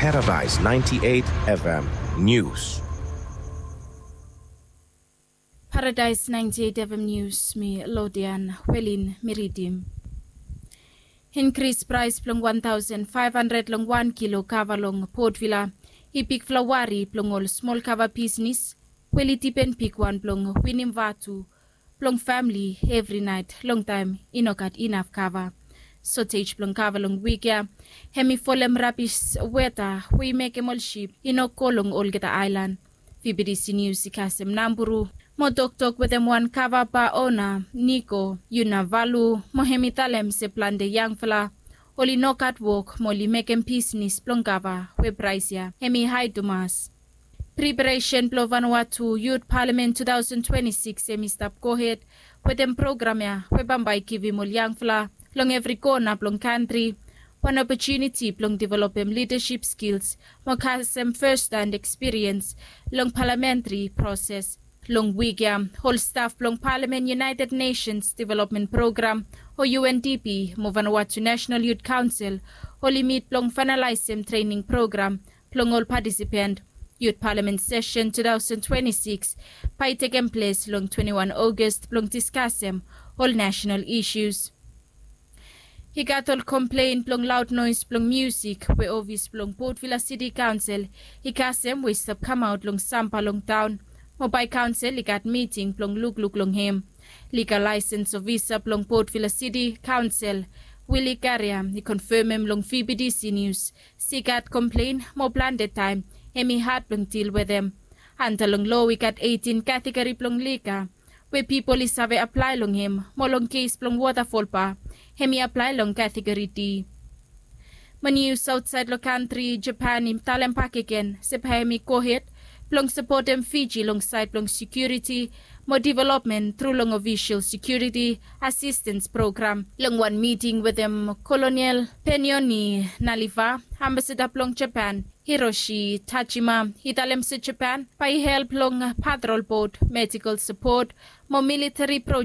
Paradise 98 FM News. Paradise 98 FM News mi Lodian Welin Miridim. Increase price plong 1,500 long 1 kilo kava long Port Villa. Ipik flawari plong all small kava business. Weli tipen pick one plong winim vatu. Plong family every night long time inokat enough kava. Sotage plong kava long wikya. Hemi folem rapis weta we make emol ship inokolong Olgeta Island. VBDC News ikasem Namburu. Mo tok with them one kava pa ona Nico yuna valu mo hemi talem se plan de young fella. Oli no catwalk moli mekem business plong kava we price ya hemi high dumas. Preparation plo Vanuatu Youth Parliament 2026 hemi stop go ahead with them program ya we bambay kivi mol young fella long every corner plong country. One opportunity plong develop them leadership skills mo kasem first hand experience long parliamentary process. Long wigya, whole staff plong Parliament United Nations Development Program o UNDP mo Vanuatu National Youth Council o limit plong finalisem training program plong all participant Youth Parliament Session 2026 pa taken place long 21 August plong discussem all national issues. Higatol complain plong loud noise plong music we obvious plong Port Villa City Council hikasem we stop come out long sampa long town. Mobile Council likat meeting plong luk long him. Lika license of visa plong Port Villa City Council. Willie Carrier ni confirm him long VBDC News. Sikat complain mo plan the time. Hemi hard plong deal with them. Anta long low ikat 18 category plong lika. We people is have apply long him. Mo long case plong waterfall pa. Hemi apply long category D. News outside lo country Japan im talem pakiken. Sepahemi kohit. Plong support them Fiji alongside plong security, more development through long official security assistance program. Long one meeting with them Colonial Penyoni Naliva, Ambassador plong Japan, Hiroshi Tachima, hitalem sa Japan, pa help long patrol boat, medical support, more military project.